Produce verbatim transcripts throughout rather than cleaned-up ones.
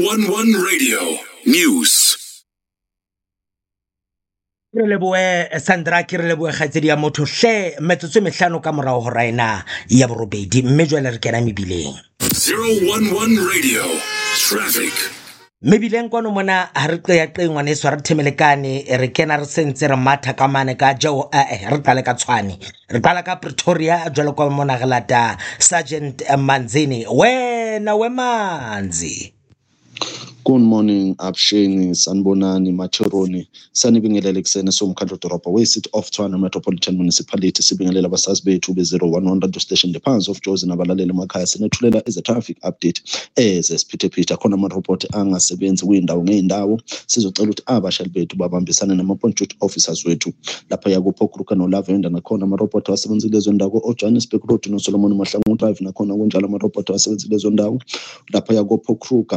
one one Radio News. Re leboe Sandra ke re leboe khatsedi ya motho hle metsotso mehlano ka morao ho raina ya borobedi mme jwale re kena mebileng. zero one one Radio Traffic. Mebileng kwano mona ha re qeya qengwane swa re themelekane re kena re sentse re matha ka mane ka jao eh re qale ka Tshwane re qala ka Pretoria jwalo kwa mona re lata Sergeant Manzini wena we Manzi. Good morning, Absheni, Sanbonani, Macheroni, Sanibingelela kusene somkhandlu doroba we-City of Tshwane Metropolitan Municipality sibingelela abasazi bethu be-zero one one radio station the phansi of Jozi nabalaleli emakhaya sinethulela eze traffic update eze siphithephitha khona amarobhothi angasebenzi kwindawo ngeendawo sizocela ukuthi abashali bethu babambisane nama-point duty officers wethu lapha yakuphokuruka nolavenda nakhona amarobhothi awasebenzi kulezo ndawo oJohannesburg Road noSolomon Mahlangu Drive nakhona kunjalo amarobhothi awasebenzi kulezo ndawo lapha yakuphokuruka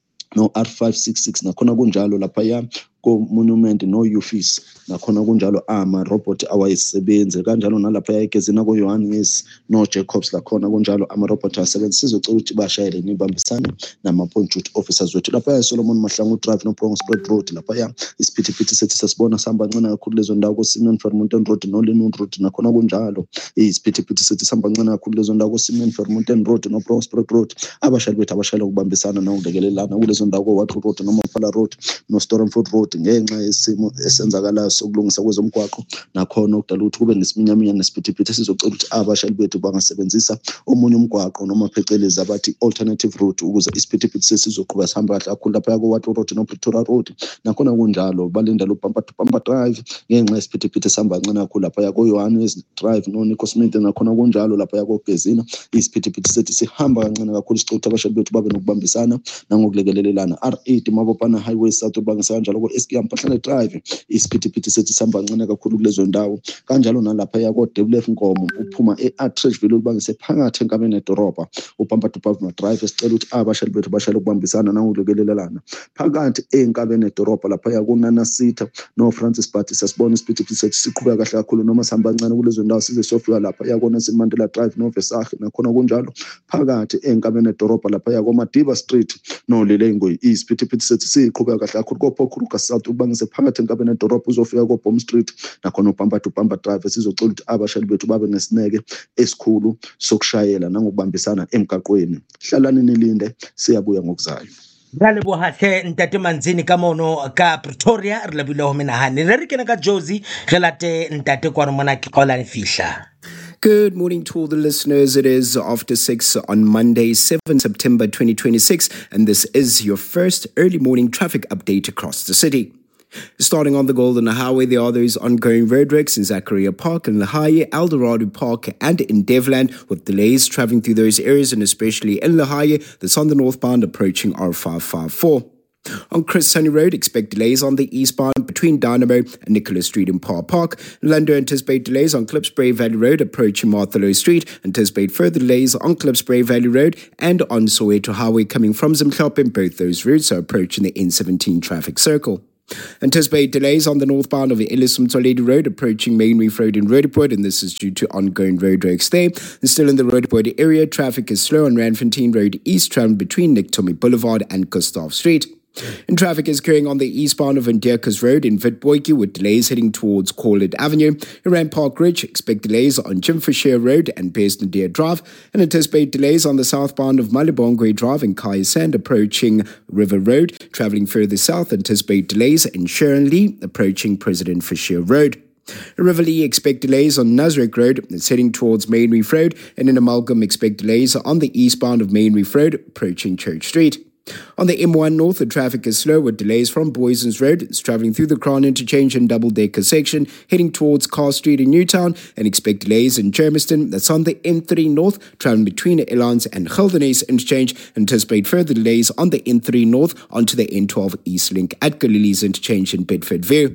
no R five sixty-six nakhona kunjalo lapha ya ko monument no Ufis nakhona kunjalo ama robot awayisebenze kanjalo nalapha yayigezina ko Johannes no Jacobs lakhona kunjalo ama robot asebenza sizocela ukuthi bashayele nibambisane nama point duty officers wethu lapha ya Solomon Mahlangu Drive no Bronx Road lapha ya isiphithiphithi sethi sasibona sihamba ncane kakhulu lezo ndawo ko Simeon Vermonten Road no Lennon Road nakhona kunjalo isiphithiphithi sethi sihamba ncane kakhulu lezo ndawo ko Simeon Vermonten Road no Bronx Road abashali bethu abashayela ukubambisana nokulekelelana kulezo ndawo ko Watford Road no Mapala Road no Stormford Road ngenxa yesimo esenzakalayo sokulungisa kwezomgwaqo nakhona ukudala ukuthi kube nesiminyaminya nesiphithiphithi sizocela ukuthi abashali bethu bangasebenzisa omunye umgwaqo noma phecelezi abathi alternative route ukuze isiphithiphithi sesizoqhubeka sihamba kahle kakhulu lapha ko Watford Road no Pretoria Road nakhona kunjalo balinda lo Pampa Pampa Drive ngenxa yesiphithiphithi sihamba kancane kakhulu lapha ko Johannes Drive no Nico Smith nakhona kunjalo lapha ko Gezina isiphithiphithi sethi sihamba kancane kakhulu sicela ukuthi abashali bethu babe nokubambisana nangokulekelelelana R eight Mabopana Highway South ubangisa kanjalo ko Mpahlane Drive isiphithiphithi sethi sihamba kancane kakhulu kulezo ndawo kanjalo nalapha yako W F Nkomo uphuma eAtrechville ubangise phakathi enkabeni edoroba uPampa Pampa Drive esicela ukuthi abashali bethu bashayele ukubambisana nangokulekelelana phakathi enkabeni edoroba lapha yako Nana Sitha no Francis Party sasibona isiphithiphithi sethi siqhubeka kahle kakhulu noma sihamba kancane kulezo ndawo size sofika lapha yako Nelson Mandela Drive no Vesache nakhona kunjalo phakathi enkabeni edoroba lapha yako Madiba Street no Lelengo isiphithiphithi sethi siqhubeka kahle kakhulu kophokuruka South ubangise phakathi enkabeni edoroba uzofika ko Bomb Street nakhona uPampa Pampa Drive sizocela ukuthi abashali bethu babe nesineke esikhulu sokushayela nangokubambisana emgaqweni hlalani nilinde siyabuya ngokuzayo. Rale bo hahle ntate Manzini ka mono ka Pretoria re lebile ho menahane re re kena ka Jozi re late ntate kwano mona ke qola fihla. Good morning to all the listeners. It is after six on Monday, seventh September twenty twenty-six, and this is your first early morning traffic update across the city. Starting on the Golden Highway, there are those ongoing roadworks in Zachariah Park and Lahaye, Eldorado Park and in Devland, with delays travelling through those areas and especially in Lahaye, that's on the northbound approaching R five five four. On Chris Sunny Road, expect delays on the eastbound between Dynamo and Nicholas Street in Parr Park. Lando anticipate delays on Klipspruit Valley Road approaching Marthello Street. Anticipate further delays on Klipspruit Valley Road and on Soweto Highway coming from Zimklop. Both those routes are approaching the N seventeen traffic circle. Anticipate delays on the northbound of the Ellison Toledo Road approaching Main Reef Road in Roodepoort, and this is due to ongoing roadworks there. And still in the Roodepoort area, traffic is slow on Randfontein Road east, traveling between Nick Tommy Boulevard and Gustav Street. And traffic is carrying on the eastbound of Ndierkes Road in Witbooi with delays heading towards Corlett Avenue. Around Park Ridge, expect delays on Jim Fisher Road and Pierce Nadir Drive, and anticipate delays on the southbound of Malibongwe Drive and Kaya Sand approaching River Road. Travelling further south, anticipate delays in Sharon Lee approaching President Fisher Road. Riverlea expect delays on Nasrec Road, it's heading towards Main Reef Road, and in Amalgam expect delays on the eastbound of Main Reef Road approaching Church Street. On the M one North, the traffic is slow with delays from Boysons Road. It's travelling through the Crown Interchange and Double-Decker section, heading towards Carr Street in Newtown, and expect delays in Germiston. That's on the M three North, travelling between Elans and Geldenhuys Interchange. Anticipate further delays on the N three North onto the N twelve East Link at Galilee's Interchange in Bedford View.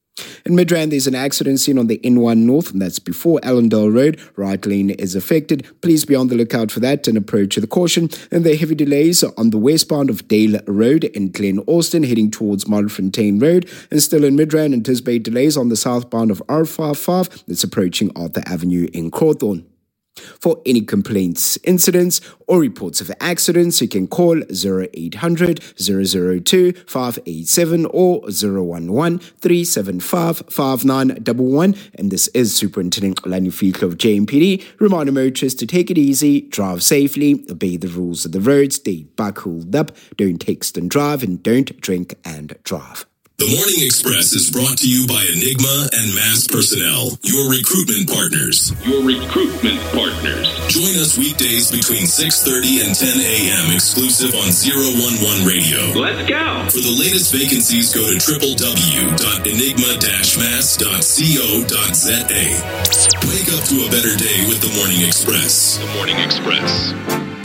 In Midrand, there's an accident seen on the N one North, and that's before Allendale Road. Right lane is affected. Please be on the lookout for that and approach with caution. And there are heavy delays on the westbound of Dale Road in Glen Austin, heading towards Modderfontein Road. And still in Midrand, anticipate delays on the southbound of R five five that's approaching Arthur Avenue in Cawthorne. For any complaints, incidents, or reports of accidents, you can call zero eight hundred, zero zero two, five eight seven or zero one one, three seven five, five nine one one. And this is Superintendent Xolani Fihlo of J M P D, reminding motorists to take it easy, drive safely, obey the rules of the road, stay buckled up, don't text and drive, and don't drink and drive. The Morning Express is brought to you by Enigma and Mass Personnel, your recruitment partners. Your recruitment partners. Join us weekdays between six thirty and ten a.m. exclusive on zero one one Radio. Let's go. For the latest vacancies, go to w w w dot enigma dash mass dot co dot z a. Wake up to a better day with the Morning Express. The Morning Express.